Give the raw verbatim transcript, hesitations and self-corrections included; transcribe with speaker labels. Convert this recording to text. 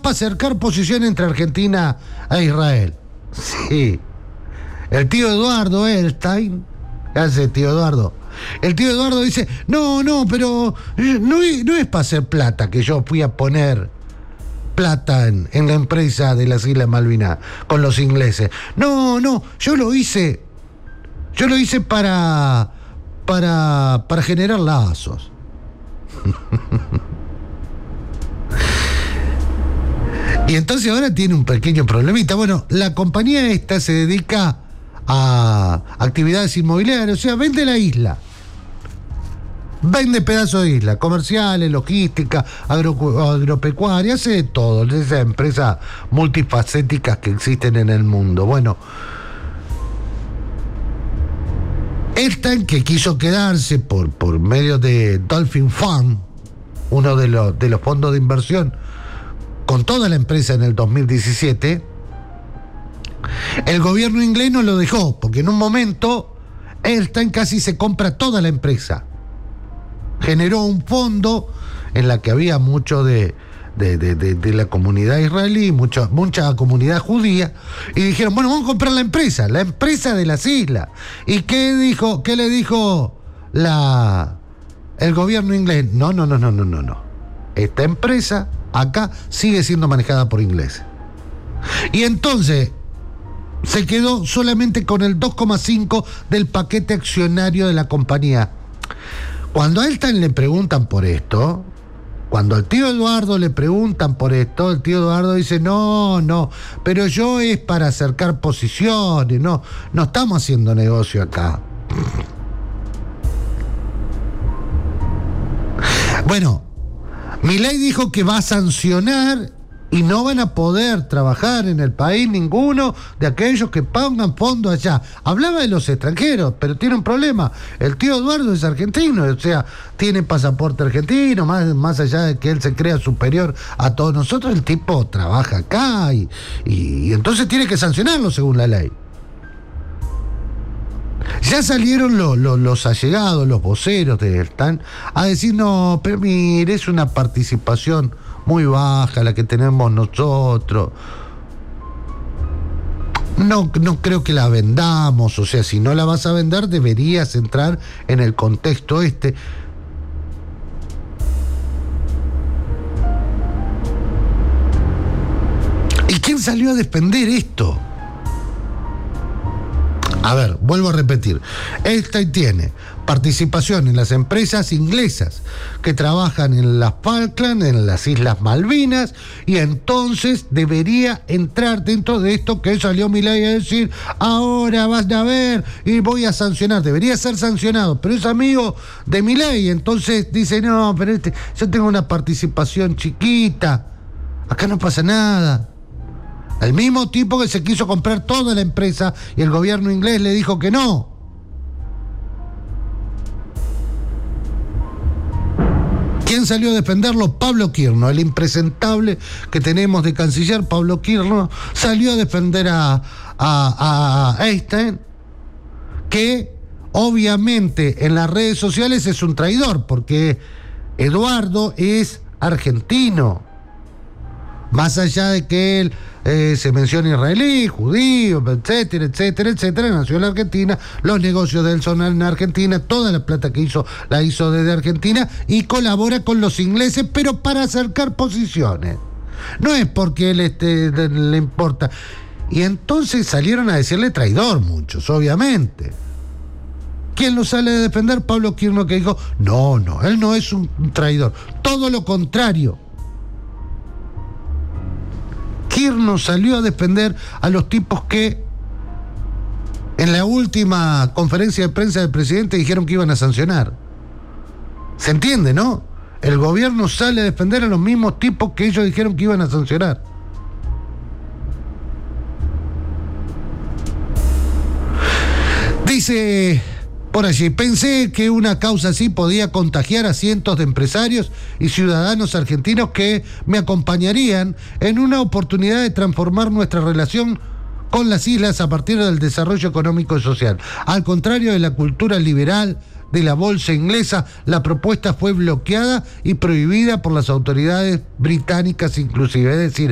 Speaker 1: para acercar posición entre Argentina e Israel. Sí. El tío Eduardo Edelstein, ¿qué hace tío Eduardo? El tío Eduardo dice, no, no, pero no es, no es para hacer plata que yo fui a poner plata en, en la empresa de las Islas Malvinas con los ingleses. No, no, yo lo hice, yo lo hice para, para, para generar lazos. Y entonces ahora tiene un pequeño problemita. Bueno, la compañía esta se dedica a actividades inmobiliarias, o sea, vende la isla. Vende pedazos de isla, comerciales, logística, agro, agropecuaria, hace de todo, de esas empresas multifacéticas que existen en el mundo. Bueno, esta que quiso quedarse por, por medio de Dolphin Fund, uno de los, de los fondos de inversión, con toda la empresa en el dos mil diecisiete, el gobierno inglés no lo dejó, porque en un momento Edelstein casi se compra toda la empresa. Generó un fondo en la que había mucho de, de, de, de, de la comunidad israelí, mucha, mucha comunidad judía, y dijeron, bueno, vamos a comprar la empresa, la empresa de las islas. ¿Y qué dijo, qué le dijo la, el gobierno inglés? No, no, no, no, no, no, no. Esta empresa acá sigue siendo manejada por ingleses. Y entonces se quedó solamente con el dos coma cinco del paquete accionario de la compañía. Cuando a Edelstein le preguntan por esto, cuando al tío Eduardo le preguntan por esto, el tío Eduardo dice, no, no, pero yo es para acercar posiciones, no, no estamos haciendo negocio acá. Bueno, Milei dijo que va a sancionar y no van a poder trabajar en el país ninguno de aquellos que pongan fondo allá. Hablaba de los extranjeros, pero tiene un problema. El tío Eduardo es argentino, o sea, tiene pasaporte argentino, más, más allá de que él se crea superior a todos nosotros, el tipo trabaja acá y, y, y entonces tiene que sancionarlo según la ley. Ya salieron lo, lo, los allegados, los voceros de Edelstein, a decir, no, pero mire, es una participación muy baja la que tenemos nosotros. No, no creo que la vendamos, o sea, si no la vas a vender, deberías entrar en el contexto este. ¿Y quién salió a defender esto? A ver, vuelvo a repetir. Edelstein tiene participación en las empresas inglesas que trabajan en las Falkland, en las Islas Malvinas, y entonces debería entrar dentro de esto que salió Milei a decir, ahora vas a ver y voy a sancionar. Debería ser sancionado, pero es amigo de Milei, entonces dice, no, pero este, yo tengo una participación chiquita, acá no pasa nada. El mismo tipo que se quiso comprar toda la empresa y el gobierno inglés le dijo que no. ¿Quién salió a defenderlo? Pablo Kirno, el impresentable que tenemos de canciller. Pablo Kirno salió a defender a, a, a Edelstein, que obviamente en las redes sociales es un traidor, porque Eduardo es argentino. Más allá de que él eh, se menciona israelí, judío, etcétera, etcétera, etcétera, nació en la Argentina, los negocios de él son en Argentina, toda la plata que hizo la hizo desde Argentina y colabora con los ingleses, pero para acercar posiciones. No es porque él este, le importa. Y entonces salieron a decirle traidor muchos, obviamente. ¿Quién lo sale a defender? Pablo Kirno, que dijo, no, no, él no es un traidor, todo lo contrario. Kirno salió a defender a los tipos que en la última conferencia de prensa del presidente dijeron que iban a sancionar. ¿Se entiende, no? El gobierno sale a defender a los mismos tipos que ellos dijeron que iban a sancionar. Dice por allí, pensé que una causa así podía contagiar a cientos de empresarios y ciudadanos argentinos que me acompañarían en una oportunidad de transformar nuestra relación con las islas a partir del desarrollo económico y social. Al contrario de la cultura liberal de la bolsa inglesa, la propuesta fue bloqueada y prohibida por las autoridades británicas inclusive. Es decir,